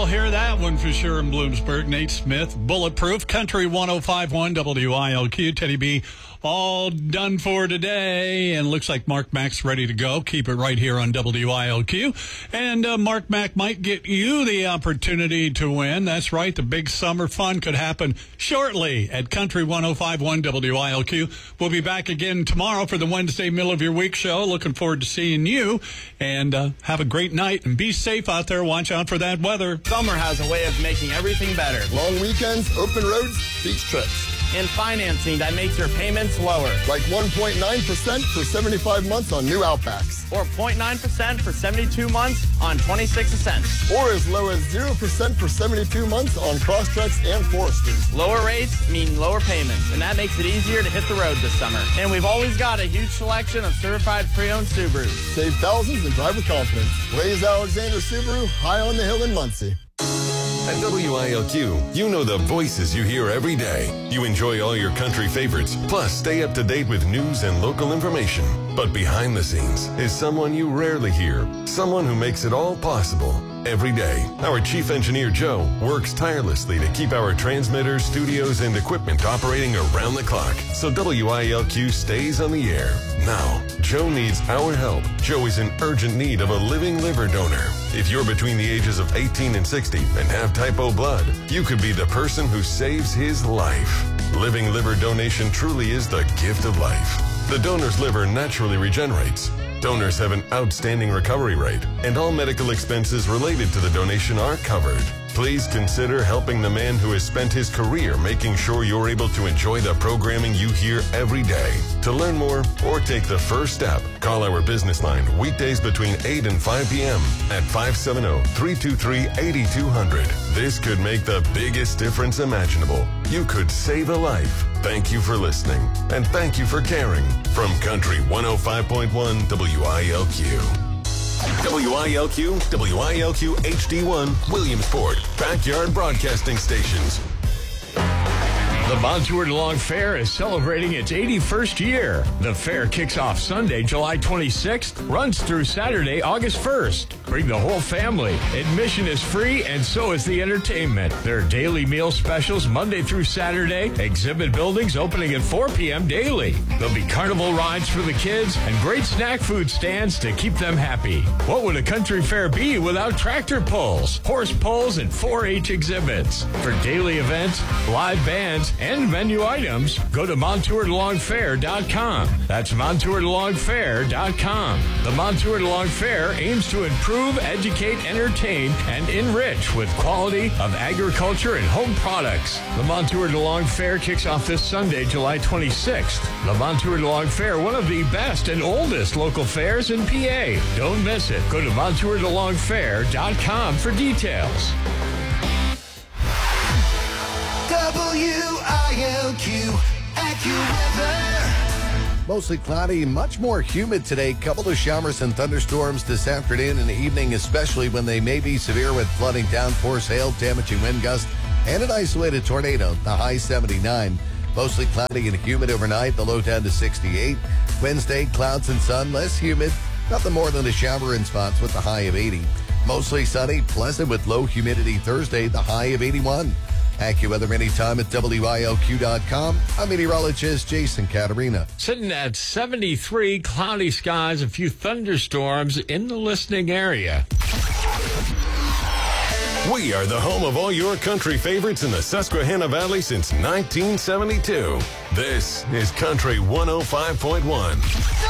hear that one for sure in Bloomsburg. Nate Smith, Bulletproof, Country 105.1 WILQ. Teddy B, all done for today. And looks like Mark Mack's ready to go. Keep it right here on WILQ. And Mark Mack might get you the opportunity to win. That's right. The big summer fun could happen shortly at Country 105.1 WILQ. We'll be back again tomorrow for the Wednesday Middle of Your Week show. Looking forward to seeing you. And have a great night. And be safe out there. Watch out for that weather. Summer has a way of making everything better. Long weekends, open roads, beach trips. And financing that makes your payments lower. Like 1.9% for 75 months on new Outbacks. Or 0.9% for 72 months on 26 cents. Or as low as 0% for 72 months on Crosstreks and Foresters. Lower rates mean lower payments, and that makes it easier to hit the road this summer. And we've always got a huge selection of certified pre-owned Subarus. Save thousands and drive with confidence. Blaze Alexander Subaru, high on the hill in Muncie. At WILQ, you know the voices you hear every day. You enjoy all your country favorites, plus stay up to date with news and local information. But behind the scenes is someone you rarely hear, someone who makes it all possible. Every day, our chief engineer, Joe, works tirelessly to keep our transmitters, studios, and equipment operating around the clock so WILQ stays on the air. Now, Joe needs our help. Joe is in urgent need of a living liver donor. If you're between the ages of 18 and 60 and have type O blood, you could be the person who saves his life. Living liver donation truly is the gift of life. The donor's liver naturally regenerates. Donors have an outstanding recovery rate, and all medical expenses related to the donation are covered. Please consider helping the man who has spent his career making sure you're able to enjoy the programming you hear every day. To learn more or take the first step, call our business line weekdays between 8 and 5 p.m. at 570-323-8200. This could make the biggest difference imaginable. You could save a life. Thank you for listening, and thank you for caring. From Country 105.1 WILQ. WILQ, WILQ HD1, Williamsport, Backyard Broadcasting Stations. The Montour DeLong Fair is celebrating its 81st year. The fair kicks off Sunday, July 26th, runs through Saturday, August 1st. Bring the whole family. Admission is free, and so is the entertainment. There are daily meal specials Monday through Saturday, exhibit buildings opening at 4 p.m. daily. There'll be carnival rides for the kids and great snack food stands to keep them happy. What would a country fair be without tractor pulls, horse pulls, and 4-H exhibits? For daily events, live bands, and menu items, go to MontourDeLongFair.com. That's MontourDeLongFair.com. The Montour DeLong Fair aims to improve, educate, entertain, and enrich with quality of agriculture and home products. The Montour DeLong Fair kicks off this Sunday, July 26th. The Montour DeLong Fair, one of the best and oldest local fairs in PA. Don't miss it. Go to MontourDeLongFair.com for details. WILQ AccuWeather. Mostly cloudy, much more humid today. Couple of showers and thunderstorms this afternoon and evening, especially when they may be severe with flooding, downpours, hail, damaging wind gusts, and an isolated tornado. The high 79. Mostly cloudy and humid overnight, the low down to 68. Wednesday, clouds and sun, less humid. Nothing more than a shower in spots with the high of 80. Mostly sunny, pleasant with low humidity Thursday, the high of 81. AccuWeather anytime at WILQ.com. I'm meteorologist Jason Caterina. Sitting at 73, cloudy skies, a few thunderstorms in the listening area. We are the home of all your country favorites in the Susquehanna Valley since 1972. This is Country 105.1.